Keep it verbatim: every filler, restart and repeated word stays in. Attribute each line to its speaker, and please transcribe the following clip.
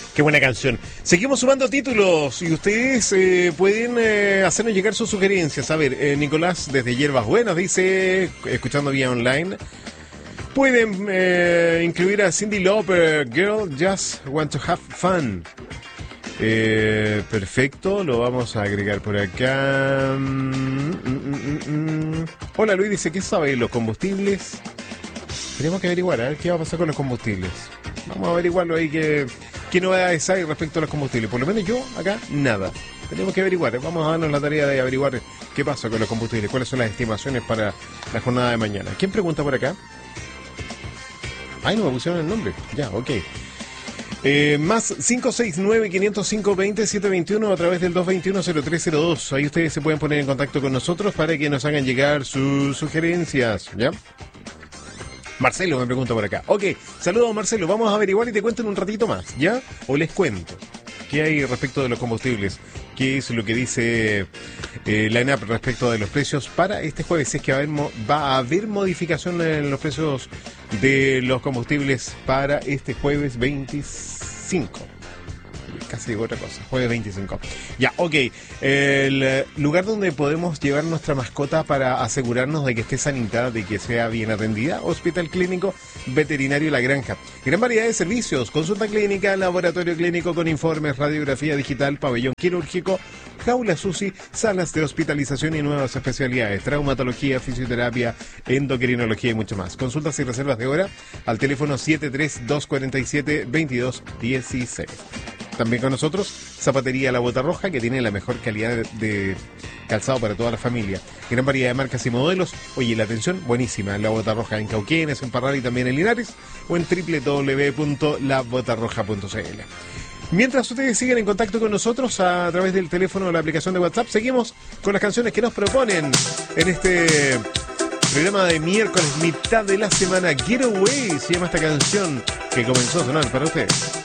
Speaker 1: Qué buena canción. Seguimos sumando títulos y ustedes eh, pueden eh, hacernos llegar sus sugerencias. A ver, eh, Nicolás desde Hierbas Buenas dice, escuchando vía online, pueden eh, incluir a Cyndi Lauper, Girl Just Want to Have Fun. Eh, perfecto, lo vamos a agregar por acá. Mm, mm, mm, mm. Hola Luis, dice, ¿qué sabe los combustibles? Tenemos que averiguar, a ver qué va a pasar con los combustibles. Vamos a averiguarlo ahí, que, qué novedades hay respecto a los combustibles. Por lo menos yo, acá, nada. Tenemos que averiguar, vamos a darnos la tarea de averiguar qué pasa con los combustibles, cuáles son las estimaciones para la jornada de mañana. ¿Quién pregunta por acá? Ay, no me pusieron el nombre. Ya, ok. Eh, más cinco seis nueve, cinco cero cinco, dos cero siete dos uno a través del dos dos uno, cero tres cero dos. Ahí ustedes se pueden poner en contacto con nosotros para que nos hagan llegar sus sugerencias, ¿ya? Marcelo me pregunta por acá. Ok, saludos Marcelo, vamos a averiguar y te cuento en un ratito más, ¿ya? O les cuento qué hay respecto de los combustibles, qué es lo que dice eh, la ENAP respecto de los precios para este jueves. Es que va a, haber, va a haber modificación en los precios de los combustibles para este jueves veinticinco. Casi digo otra cosa, jueves veinticinco. Ya, ok. El lugar donde podemos llevar nuestra mascota para asegurarnos de que esté sanitada, de que sea bien atendida, Hospital Clínico Veterinario La Granja. Gran variedad de servicios, consulta clínica, laboratorio clínico con informes, radiografía digital, pabellón quirúrgico, jaula SUSI, salas de hospitalización y nuevas especialidades, traumatología, fisioterapia, endocrinología y mucho más. Consultas y reservas de hora al teléfono siete tres dos cuatro siete, dos dos uno seis. También con nosotros, Zapatería La Bota Roja, que tiene la mejor calidad de, de calzado para toda la familia. Gran variedad de marcas y modelos. Oye, la atención, buenísima. La Bota Roja en Cauquenes, en Parral y también en Linares, o en doble u doble u doble u punto la bota roja punto c l. Mientras ustedes siguen en contacto con nosotros a través del teléfono o la aplicación de WhatsApp, seguimos con las canciones que nos proponen en este programa de miércoles, mitad de la semana. Getaway se llama esta canción que comenzó a sonar para ustedes.